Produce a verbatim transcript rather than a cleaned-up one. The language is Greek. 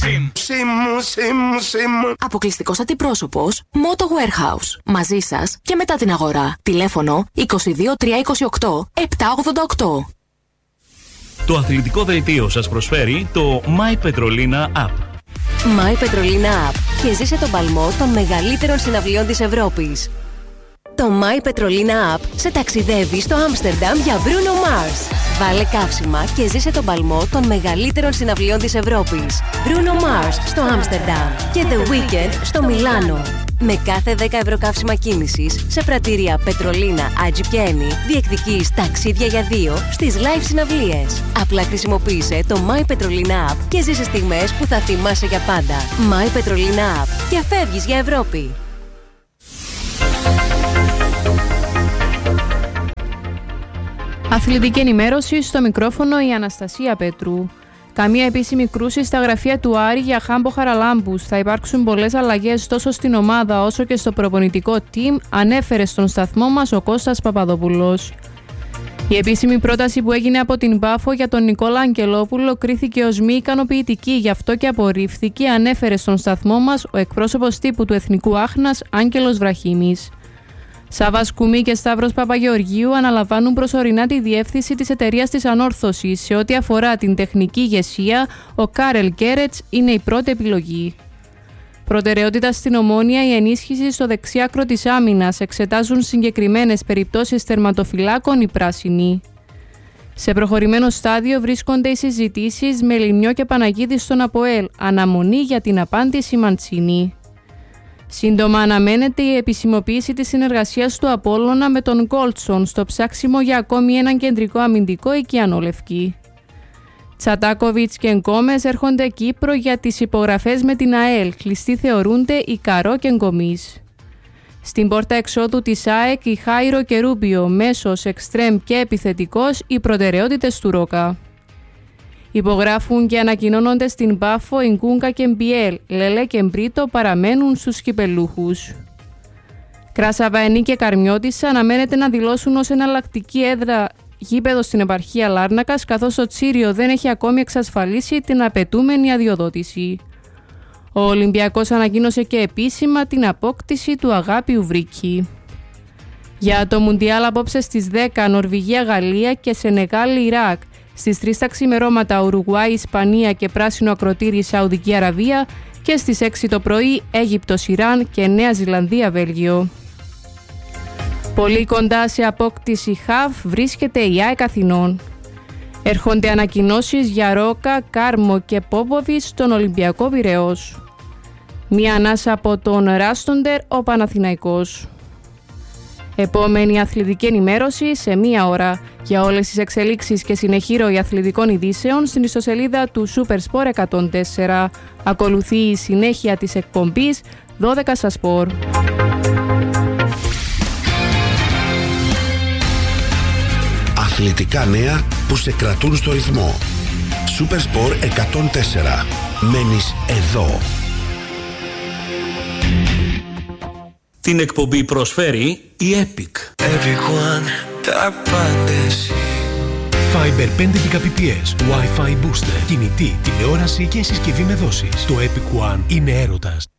Sim. Sim, sim, sim. Αποκλειστικός αντιπρόσωπος Moto Warehouse. Μαζί σας και μετά την αγορά. Τηλέφωνο είκοσι δύο τριακόσια είκοσι οκτώ επτακόσια ογδόντα οκτώ. Το αθλητικό δελτίο σας προσφέρει το My Petrolina App. My Petrolina App και ζήσε τον παλμό των μεγαλύτερων συναυλιών της Ευρώπης. Το My Petrolina App σε ταξιδεύει στο Άμστερνταμ για Bruno Mars. Βάλε καύσιμα και ζήσε τον παλμό των μεγαλύτερων συναυλιών της Ευρώπης. Bruno Mars στο Άμστερνταμ και The Weeknd στο Μιλάνο. Με κάθε δέκα ευρώ καύσιμα κίνησης σε πρατήρια Πετρολίνα, Ατζιπιένι, διεκδικείς ταξίδια για δύο στις live συναυλίες. Απλά χρησιμοποίησε το My Petrolina App και ζήσε στιγμές που θα θυμάσαι για πάντα. My Petrolina App και φεύγεις για Ευρώπη. Αθλητική ενημέρωση, στο μικρόφωνο η Αναστασία Πέτρου. Καμία επίσημη κρούση στα γραφεία του Άρη για Χάμπο Χαραλάμπους. Θα υπάρξουν πολλές αλλαγές τόσο στην ομάδα όσο και στο προπονητικό team, ανέφερε στον σταθμό μας ο Κώστας Παπαδόπουλος. Η επίσημη πρόταση που έγινε από την Πάφο για τον Νικόλα Αγγελόπουλο κρίθηκε ως μη ικανοποιητική, γι' αυτό και απορρίφθηκε, ανέφερε στον σταθμό μας ο εκπρόσωπος τύπου του Εθνικού Άχνας, Άγγελος Βραχήμης. Σάββας Κουμή και Σταύρος Παπαγεωργίου αναλαμβάνουν προσωρινά τη διεύθυνση της εταιρείας της Ανόρθωσης. Σε ό,τι αφορά την τεχνική ηγεσία, ο Κάρελ Γκέρετς είναι η πρώτη επιλογή. Προτεραιότητα στην Ομόνοια η ενίσχυση στο δεξιάκρο της άμυνας. Εξετάζουν συγκεκριμένες περιπτώσεις τερματοφυλάκων οι πράσινοι. Σε προχωρημένο στάδιο βρίσκονται οι συζητήσεις με Λιμιό και Παναγίδη στον ΑΠΟΕΛ. Αναμονή για την απάντηση Μαντσίνη. Σύντομα αναμένεται η επισημοποίηση της συνεργασίας του Απόλλωνα με τον Γκόλτσον στο ψάξιμο για ακόμη έναν κεντρικό αμυντικό οικιανόλευκη. Τσατάκοβιτς και Γκόμες έρχονται Κύπρο για τις υπογραφές με την ΑΕΛ. Κλειστοί θεωρούνται η Καρό και Γκομής. Στην πόρτα εξόδου της ΑΕΚ η Χάιρο και Ρούμπιο, μέσος, εξτρέμ και επιθετικός, οι προτεραιότητες του Ρόκα. Υπογράφουν και ανακοινώνονται στην Πάφο η Γκούγκα και Μπιέλ, Λελέ και Μπρίτο παραμένουν στους κυπελούχους. Κράσα Βαενή και Καρμιώτης αναμένεται να δηλώσουν ως εναλλακτική έδρα γήπεδο στην επαρχία Λάρνακας, καθώς το Τσίριο δεν έχει ακόμη εξασφαλίσει την απαιτούμενη αδειοδότηση. Ο Ολυμπιακός ανακοίνωσε και επίσημα την απόκτηση του Αγάπιου Βρίκη. Για το Μουντιάλ απόψε στις δέκα Νορβηγία-Γαλλία και Σενεγάλ-Ιράκ. Στις τρεις τα ξημερώματα Ουρουγουάη, Ισπανία και πράσινο ακροτήρι Σαουδική Αραβία και στις έξι το πρωί Αίγυπτος, Ιράν και Νέα Ζηλανδία, Βέλγιο. Πολύ κοντά σε απόκτηση χαβ βρίσκεται η ΑΕΚ Αθηνών. Έρχονται ανακοινώσεις για Ρόκα, Κάρμο και Πόποβιτς στον Ολυμπιακό Πειραιώς. Μία ανάσα από τον Ράστοντερ, ο Παναθηναϊκός. Επόμενη αθλητική ενημέρωση σε μία ώρα. Για όλες τις εξελίξεις και συνεχή ροή αθλητικών ειδήσεων στην ιστοσελίδα του Supersport εκατόν τέσσερα. Ακολουθεί η συνέχεια της εκπομπής δώδεκα στα σπορ. Αθλητικά νέα που σε κρατούν στο ρυθμό. Supersport εκατόν τέσσερα. Μένεις εδώ. Την εκπομπή προσφέρει η Epic. Everyone, τα απάντηση. Fiber πέντε Gbps, Wi-Fi booster, κινητή, τηλεόραση και συσκευή με δόσεις. Το Epic One είναι έρωτας.